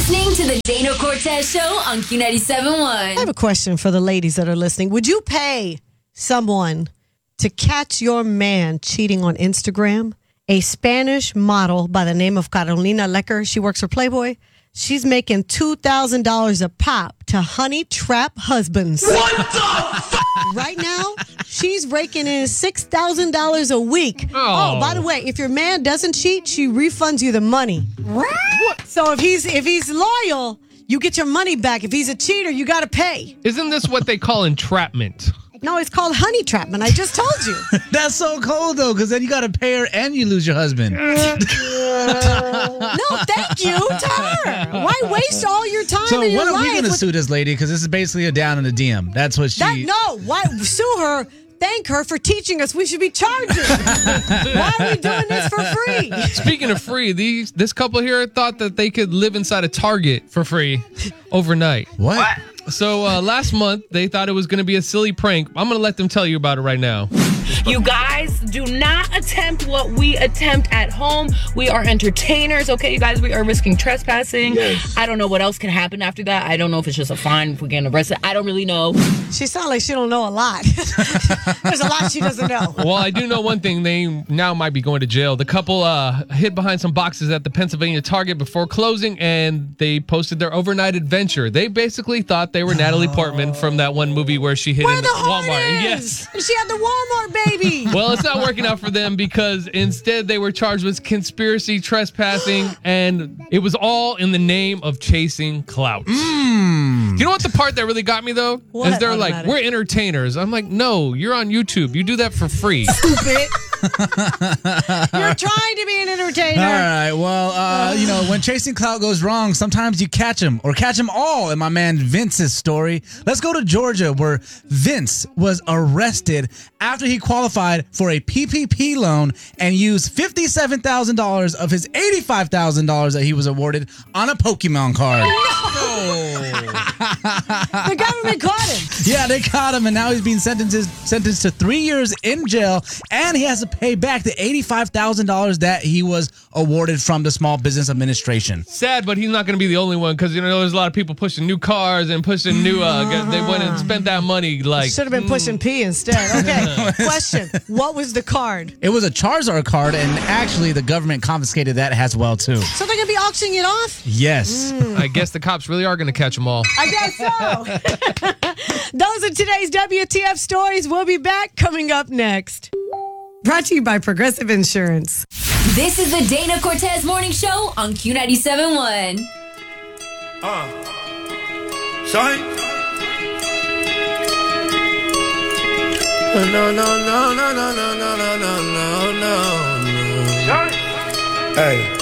listening to the Dana Cortez Show on Q97.1. I have a question for the ladies that are listening. Would you pay someone to catch your man cheating on Instagram? A Spanish model by the name of Carolina Lecker. She works for Playboy. She's making $2,000 a pop to honey trap husbands. What the fuck? Right now, she's raking in $6,000 a week. Oh, by the way, if your man doesn't cheat, she refunds you the money. What? So if he's loyal, you get your money back. If he's a cheater, you got to pay. Isn't this what they call entrapment? No, it's called honey trapment. I just told you. That's so cold, though, because then you got to pay her and you lose your husband. No, thank you to her. Why waste all your time So in your when life? are we going to sue this lady? Because this is basically a down in the DM. That's what she... Why sue her? Thank her for teaching us we should be charging. Why are we doing this for free? Speaking of free, this couple here thought that they could live inside a Target for free overnight. What? So last month, they thought it was going to be a silly prank. I'm going to let them tell you about it right now. You guys do not attempt what we attempt at home. We are entertainers, okay, you guys? We are risking trespassing. Yes. I don't know what else can happen after that. I don't know if it's just a fine if we get arrested. I don't really know. She sounds like she don't know a lot. There's a lot she doesn't know. Well, I do know one thing. They now might be going to jail. The couple hid behind some boxes at the Pennsylvania Target before closing, and they posted their overnight adventure. They basically thought they were Natalie Portman from that one movie where she hid Where in the heart Walmart. is. Yes. She had the Walmart baby. Well, it's not working out for them because instead they were charged with conspiracy, trespassing, and it was all in the name of chasing clout. You know what the part that really got me, though? What? Is they're like, we're entertainers. I'm like, no, you're on YouTube. You do that for free. Stupid. You're trying to be an entertainer. All right. Well, when chasing clout goes wrong, sometimes you catch them or catch them all in my man Vince's story. Let's go to Georgia, where Vince was arrested after he qualified for a PPP loan and used $57,000 of his $85,000 that he was awarded on a Pokemon card. The government caught him. Yeah, they caught him, and now he's being sentenced to 3 years in jail, and he has to pay back the $85,000 that he was awarded from the Small Business Administration. Sad, but he's not going to be the only one because, there's a lot of people pushing new cars and pushing new, they went and spent that money like... Should have been pushing P instead. Okay, question. What was the card? It was a Charizard card, and actually the government confiscated that as well, too. So they're going to be auctioning it off? Yes. I guess the cops really are going to catch them all. I guess so. Those are today's WTF stories. We'll be back coming up next. Brought to you by Progressive Insurance. This is the Dana Cortez Morning Show on Q97.1. Sorry? No. Sorry? Hey.